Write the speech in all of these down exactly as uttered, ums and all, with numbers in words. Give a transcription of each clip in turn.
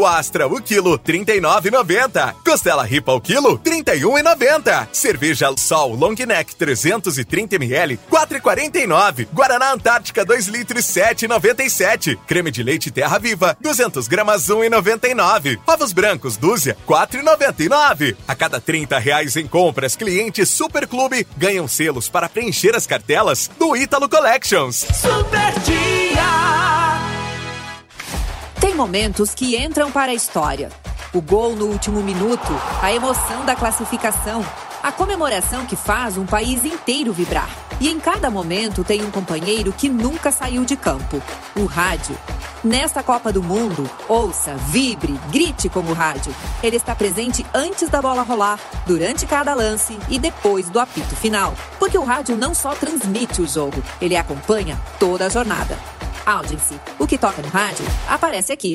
Astra o quilo, trinta e nove reais e noventa centavos. Costela ripa o quilo, trinta e um reais e noventa centavos. Cerveja Sol Long Neck trezentos e trinta mililitros, quatro reais e quarenta e nove centavos. Guaraná Antártica dois litros, sete reais e noventa e sete centavos. Creme de leite Terra Viva, duzentas gramas, um real e noventa e nove centavos. Ovos brancos dúzia, quatro reais e noventa e nove centavos. A cada trinta reais em compras, clientes Super Clube ganham selos para preencher as cartelas do Ítalo Collections. Super Dia! Tem momentos que entram para a história. O gol no último minuto, a emoção da classificação, a comemoração que faz um país inteiro vibrar. E em cada momento tem um companheiro que nunca saiu de campo, o rádio. Nesta Copa do Mundo, ouça, vibre, grite como o rádio. Ele está presente antes da bola rolar, durante cada lance e depois do apito final. Porque o rádio não só transmite o jogo, ele acompanha toda a jornada. Audience, o que toca no rádio, aparece aqui.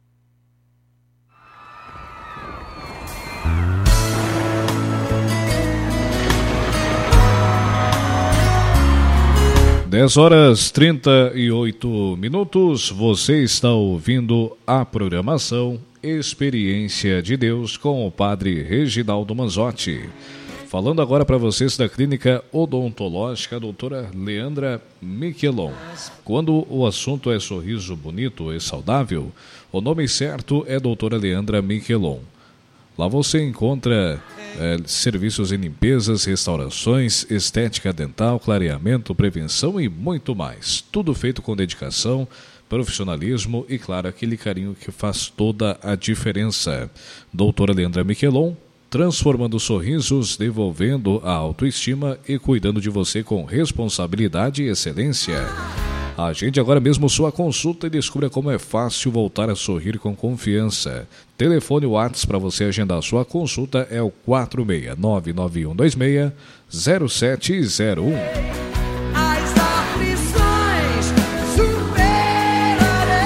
dez horas trinta e oito minutos, você está ouvindo a programação Experiência de Deus com o Padre Reginaldo Manzotti. Falando agora para vocês da Clínica Odontológica doutora Leandra Miquelon. Quando o assunto é sorriso bonito e saudável, o nome certo é doutora Leandra Miquelon. Lá você encontra é, serviços em limpezas, restaurações, estética dental, clareamento, prevenção e muito mais. Tudo feito com dedicação, profissionalismo e, claro, aquele carinho que faz toda a diferença. Doutora Leandra Miquelon, transformando sorrisos, devolvendo a autoestima e cuidando de você com responsabilidade e excelência. Agende agora mesmo sua consulta e descubra como é fácil voltar a sorrir com confiança. Telefone WhatsApp para você agendar sua consulta é o quatro seis nove nove um dois seis zero sete zero um. As aflições superarei.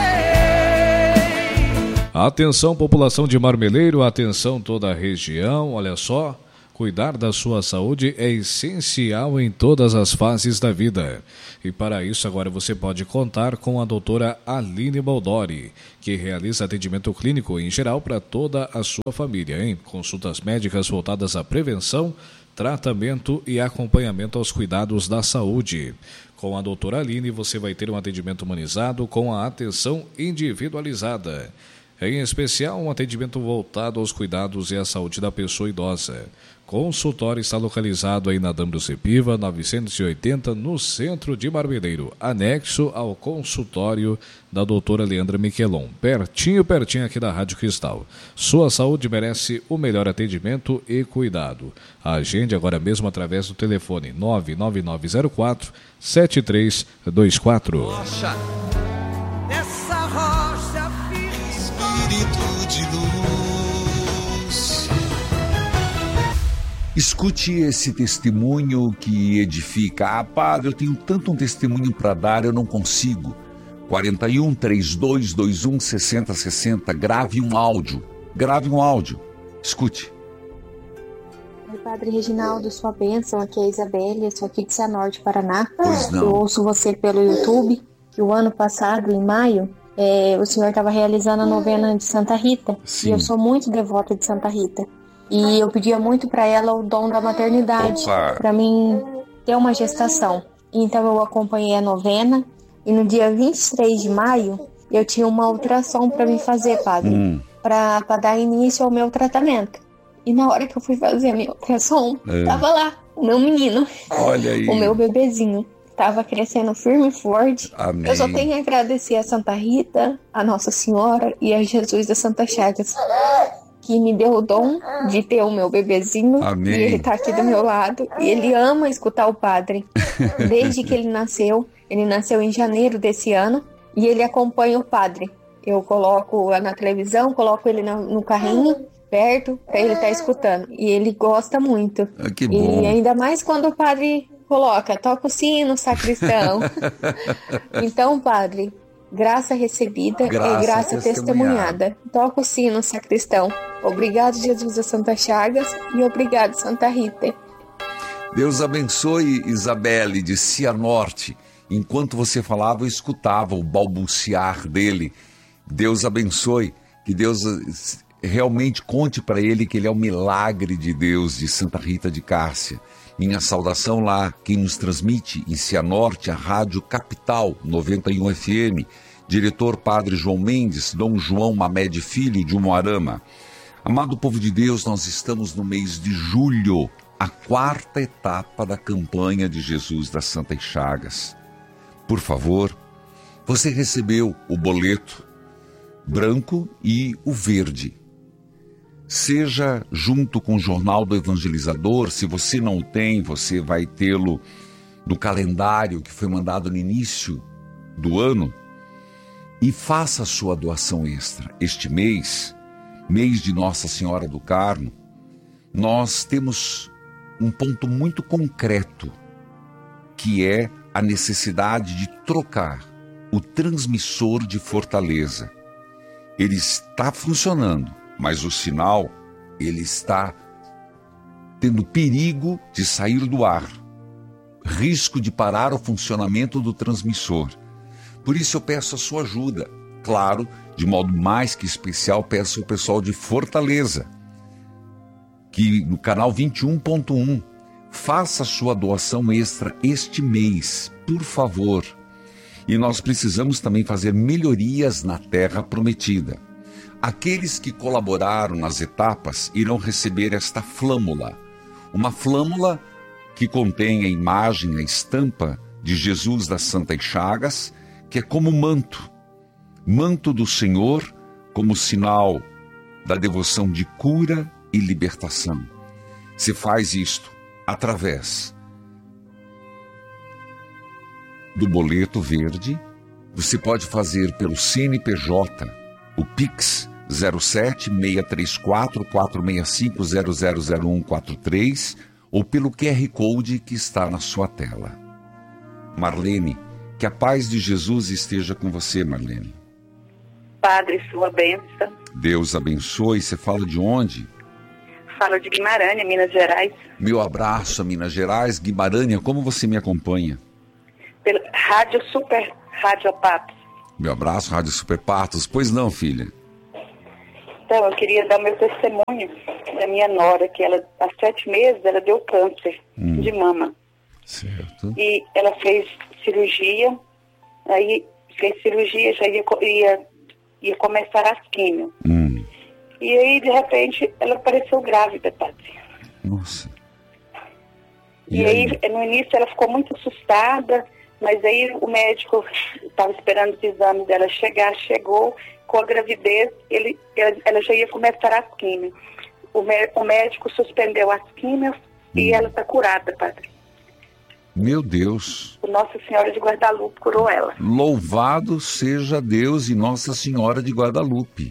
Atenção, população de Marmeleiro, atenção toda a região, olha só. Cuidar da sua saúde é essencial em todas as fases da vida. E para isso agora você pode contar com a doutora Aline Baldori, que realiza atendimento clínico em geral para toda a sua família, hein? Consultas médicas voltadas à prevenção, tratamento e acompanhamento aos cuidados da saúde. Com a doutora Aline você vai ter um atendimento humanizado com a atenção individualizada. Em especial, um atendimento voltado aos cuidados e à saúde da pessoa idosa. Consultório está localizado aí na Dambrosio Piva, novecentos e oitenta, no centro de Marmeleiro, anexo ao consultório da doutora Leandra Miquelon, pertinho, pertinho aqui da Rádio Cristal. Sua saúde merece o melhor atendimento e cuidado. Agende agora mesmo através do telefone nove nove nove zero quatro sete três dois quatro. Rocha, nessa rocha firme, espírito de luz. Escute esse testemunho que edifica. Ah, padre, eu tenho tanto um testemunho para dar, eu não consigo. quarenta e um, trinta e dois, vinte e um, sessenta, sessenta. Grave um áudio. Grave um áudio. Escute. Oi, Padre Reginaldo, sua bênção. Aqui é a Isabelle, eu sou aqui de Cianorte, Paraná. Pois não. Eu ouço você pelo YouTube, que o ano passado, em maio, é, o senhor estava realizando a novena de Santa Rita. Sim. E eu sou muito devota de Santa Rita. E eu pedia muito para ela o dom da maternidade, para mim ter uma gestação. Então eu acompanhei a novena e no dia vinte e três de maio eu tinha uma ultrassom para me fazer, padre, hum. para dar início ao meu tratamento. E na hora que eu fui fazer a minha ultrassom, é. tava lá o meu menino, olha aí, o meu bebezinho. Tava crescendo firme e forte. Amém. Eu só tenho a agradecer a Santa Rita, a Nossa Senhora e a Jesus da Santa Chagas, que me deu o dom de ter o meu bebezinho. Amém. E ele tá aqui do meu lado. E ele ama escutar o padre. Desde que ele nasceu, ele nasceu em janeiro desse ano, e ele acompanha o padre. Eu coloco na televisão, coloco ele no, no carrinho, perto, pra ele estar tá escutando. E ele gosta muito. Ah, que bom. E ainda mais quando o padre coloca, toca o sino, sacristão. Então, padre, graça recebida graça é graça testemunhada. testemunhada. Toca o sino, sacristão. Obrigado, Jesus da Santa Chagas, e obrigado, Santa Rita. Deus abençoe Isabelle de Cianorte. Enquanto você falava, eu escutava o balbuciar dele. Deus abençoe. Que Deus realmente conte para ele que ele é o milagre de Deus de Santa Rita de Cássia. Minha saudação lá, quem nos transmite em Cianorte, a Rádio Capital noventa e um F M, diretor Padre João Mendes, Dom João Mamed Filho de Umuarama. Amado povo de Deus, nós estamos no mês de julho, a quarta etapa da campanha de Jesus das Santas Chagas. Por favor, você recebeu o boleto branco e o verde. Seja junto com o Jornal do Evangelizador. Se você não o tem, você vai tê-lo no calendário que foi mandado no início do ano. E faça a sua doação extra. Este mês, mês de Nossa Senhora do Carmo, nós temos um ponto muito concreto, que é a necessidade de trocar o transmissor de Fortaleza. Ele está funcionando, mas o sinal, ele está tendo perigo de sair do ar, risco de parar o funcionamento do transmissor. Por isso eu peço a sua ajuda. Claro, de modo mais que especial, peço ao pessoal de Fortaleza, que no canal vinte e um ponto um, faça a sua doação extra este mês, por favor. E nós precisamos também fazer melhorias na Terra Prometida. Aqueles que colaboraram nas etapas irão receber esta flâmula. Uma flâmula que contém a imagem, a estampa de Jesus das Santas Chagas, que é como manto. Manto do Senhor, como sinal da devoção de cura e libertação. Se faz isto através do boleto verde. Você pode fazer pelo C N P J, o Pix zero sete seis três quatro quatro seis cinco zero zero zero um quatro três ou pelo Q R Code que está na sua tela. Marlene, que a paz de Jesus esteja com você, Marlene. Padre, sua bênção. Deus abençoe. Você fala de onde? Falo de Guimarães, Minas Gerais. Meu abraço a Minas Gerais. Guimarães, como você me acompanha? Pelo Rádio Super, Rádio Patos. Meu abraço, Rádio Super Patos. Pois não, filha? Então, eu queria dar meu testemunho da minha nora, que ela, há sete meses, ela deu câncer hum. de mama. Certo. E ela fez cirurgia, aí fez cirurgia, já ia, ia, ia começar as quimio. Hum. E aí, de repente, ela apareceu grávida, padre. Nossa. E, e aí, aí, no início, ela ficou muito assustada, mas aí o médico estava esperando os exames dela chegar, chegou, com a gravidez, ele, ela, ela já ia começar as químios. O, o médico suspendeu as químios hum. e ela está curada, padre. Meu Deus. O Nossa Senhora de Guadalupe curou ela. Louvado seja Deus e Nossa Senhora de Guadalupe.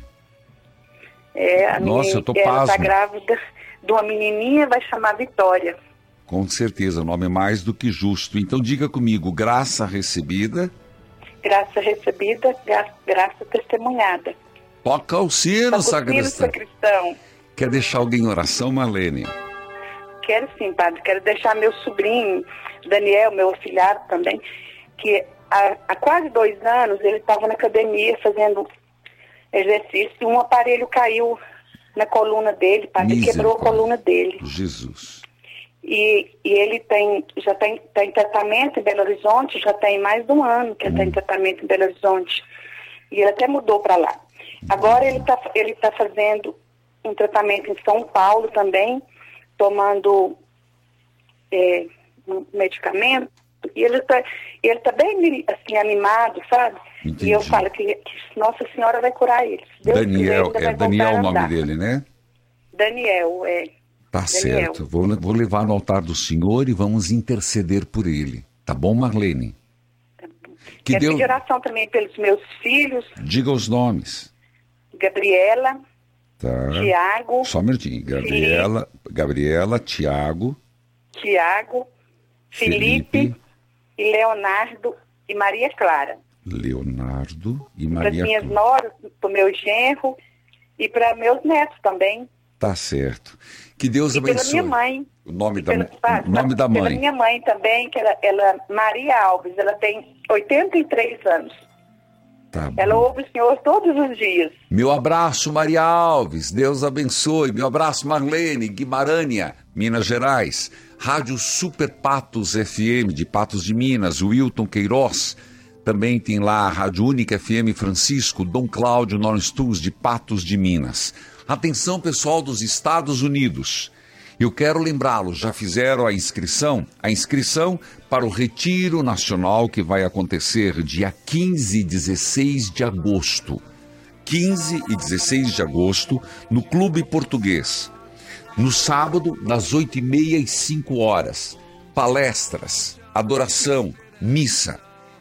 É, a Nossa, menina, eu tô ela pasmo. está grávida de uma menininha, vai chamar Vitória. Com certeza, o nome é mais do que justo. Então diga comigo, graça recebida. Graça recebida, gra graça testemunhada. Toca o sino, sacristão. sacristão. Quer deixar alguém em oração, Marlene? Quero sim, padre. Quero deixar meu sobrinho, Daniel, meu afilhado também, que há, há quase dois anos ele estava na academia fazendo exercício e um aparelho caiu na coluna dele, padre, quebrou a coluna dele. Jesus. E, e ele tem, já está em, tá em tratamento em Belo Horizonte, já tem mais de um ano que ele está hum. em tratamento em Belo Horizonte. E ele até mudou para lá. Agora ele está ele tá fazendo um tratamento em São Paulo também, tomando é, um medicamento. E ele está ele tá bem assim, animado, sabe? Entendi. E eu falo que, que Nossa Senhora vai curar ele. Deus Daniel, quiser, é Daniel o nome dele, né? Daniel, é. Tá Daniel. certo, vou, vou levar no altar do Senhor e vamos interceder por ele. Tá bom, Marlene? Tá bom. Que Quero Deus... pedir oração também pelos meus filhos. Diga os nomes. Gabriela, tá. Tiago. Só um minutinho. Gabriela, Felipe, Gabriela, Tiago. Tiago, Felipe, Felipe e Leonardo e Maria Clara. Leonardo e Maria Clara. Para as minhas noras, para o meu genro e para meus netos também. Tá certo. Que Deus e abençoe. Pela minha mãe. O nome, da, pela, o nome da mãe. Pela minha mãe também, que ela, ela Maria Alves, ela tem oitenta e três anos. Tá bom. Ela ouve o senhor todos os dias. Meu abraço, Maria Alves. Deus abençoe. Meu abraço, Marlene Guimarães, Minas Gerais. Rádio Super Patos F M de Patos de Minas, Wilton Queiroz. Também tem lá a Rádio Única F M Francisco, Dom Cláudio Nornstus de Patos de Minas. Atenção, pessoal dos Estados Unidos. Eu quero lembrá-los, já fizeram a inscrição? A inscrição para o Retiro Nacional que vai acontecer dia quinze e dezesseis de agosto. quinze e dezesseis de agosto, no Clube Português. No sábado, das oito e meia às cinco horas. Palestras, adoração, missa.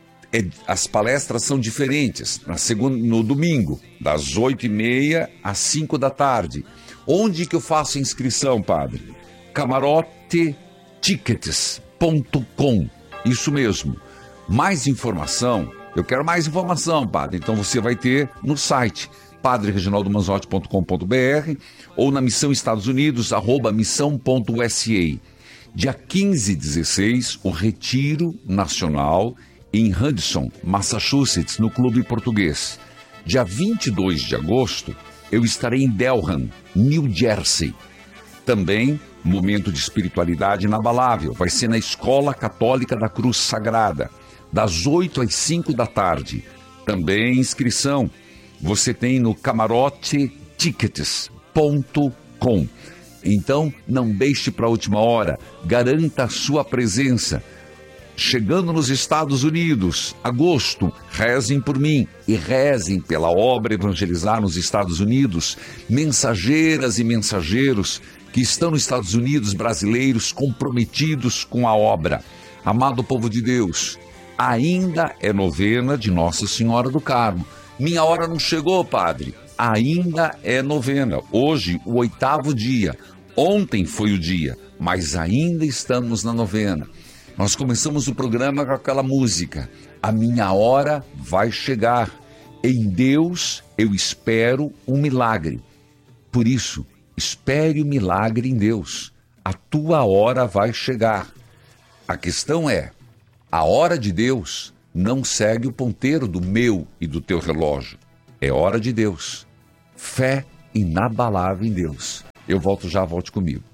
As palestras são diferentes. Na segunda, no domingo, das oito e meia às cinco da tarde. Onde que eu faço inscrição, padre? camarote tickets ponto com. Isso mesmo. Mais informação, eu quero mais informação, padre. Então você vai ter no site padre reginaldo manzotti ponto com ponto b r ou na Missão Estados Unidos, arroba missão ponto u s a. Dia quinze e dezesseis, o Retiro Nacional em Hudson, Massachusetts, no Clube Português. Dia vinte e dois de agosto, eu estarei em Delham, New Jersey. Também, momento de espiritualidade inabalável. Vai ser na Escola Católica da Cruz Sagrada, das oito às cinco da tarde. Também inscrição. Você tem no camarote tickets ponto com. Então, não deixe para a última hora. Garanta a sua presença. Chegando nos Estados Unidos, agosto, rezem por mim e rezem pela obra Evangelizar nos Estados Unidos, mensageiras e mensageiros que estão nos Estados Unidos, brasileiros comprometidos com a obra. Amado povo de Deus, ainda é novena de Nossa Senhora do Carmo. Minha hora não chegou, padre. Ainda é novena. Hoje, o oitavo dia. Ontem foi o dia, mas ainda estamos na novena. Nós começamos o programa com aquela música. A minha hora vai chegar. Em Deus eu espero um milagre. Por isso, espere o milagre em Deus. A tua hora vai chegar. A questão é, a hora de Deus não segue o ponteiro do meu e do teu relógio. É hora de Deus. Fé inabalável em Deus. Eu volto já, volte comigo.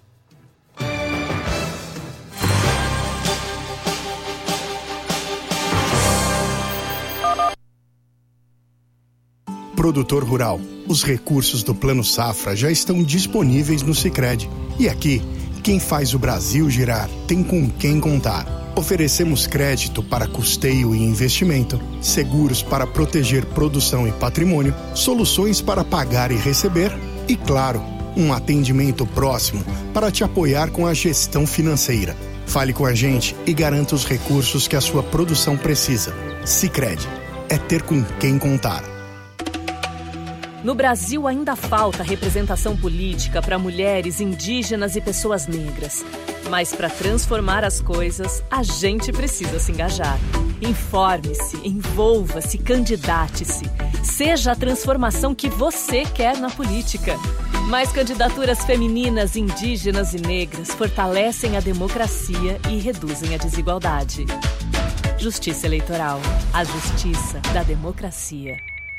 Produtor rural, os recursos do Plano Safra já estão disponíveis no Sicredi. E aqui, quem faz o Brasil girar tem com quem contar. Oferecemos crédito para custeio e investimento, seguros para proteger produção e patrimônio, soluções para pagar e receber e, claro, um atendimento próximo para te apoiar com a gestão financeira. Fale com a gente e garanta os recursos que a sua produção precisa. Sicredi, é ter com quem contar. No Brasil ainda falta representação política para mulheres, indígenas e pessoas negras. Mas para transformar as coisas, a gente precisa se engajar. Informe-se, envolva-se, candidate-se. Seja a transformação que você quer na política. Mais candidaturas femininas, indígenas e negras fortalecem a democracia e reduzem a desigualdade. Justiça Eleitoral. A justiça da democracia.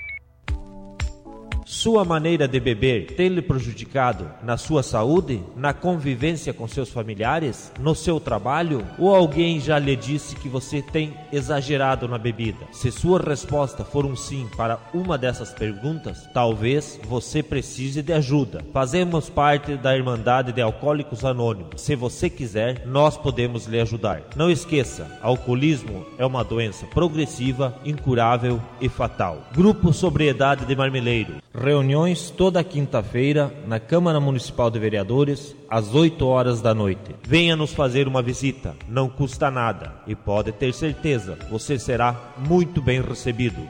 Sua maneira de beber tem lhe prejudicado na sua saúde, na convivência com seus familiares, no seu trabalho? Ou alguém já lhe disse que você tem exagerado na bebida? Se sua resposta for um sim para uma dessas perguntas, talvez você precise de ajuda. Fazemos parte da Irmandade de Alcoólicos Anônimos. Se você quiser, nós podemos lhe ajudar. Não esqueça, alcoolismo é uma doença progressiva, incurável e fatal. Grupo Sobriedade de Marmeleiro. Reuniões toda quinta-feira na Câmara Municipal de Vereadores, às oito horas da noite. Venha nos fazer uma visita, não custa nada e pode ter certeza, você será muito bem recebido.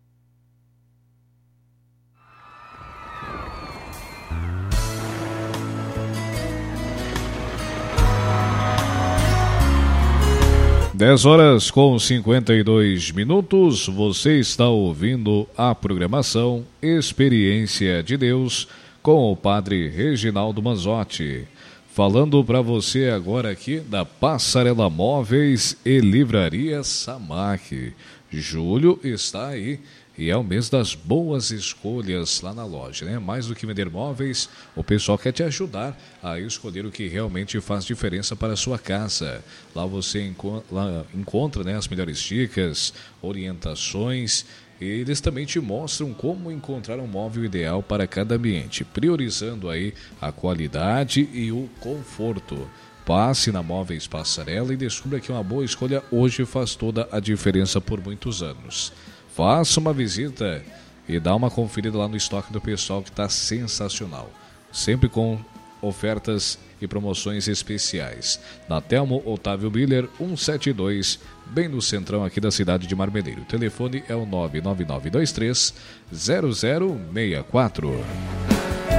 dez horas com cinquenta e dois minutos, você está ouvindo a programação Experiência de Deus com o Padre Reginaldo Manzotti. Falando para você agora aqui da Passarela Móveis e Livraria Samac. Julho está aí e é o mês das boas escolhas lá na loja, né? Mais do que vender móveis, o pessoal quer te ajudar a escolher o que realmente faz diferença para a sua casa. Lá você enco- lá encontra, né, as melhores dicas, orientações. Eles também te mostram como encontrar um móvel ideal para cada ambiente, priorizando aí a qualidade e o conforto. Passe na Móveis Passarela e descubra que uma boa escolha hoje faz toda a diferença por muitos anos. Faça uma visita e dá uma conferida lá no estoque do pessoal, que está sensacional. Sempre com ofertas e promoções especiais. Na Telmo Otávio Miller, cento e setenta e dois, bem no centrão aqui da cidade de Marmeleiro. O telefone é o nove nove nove dois três zero zero seis quatro.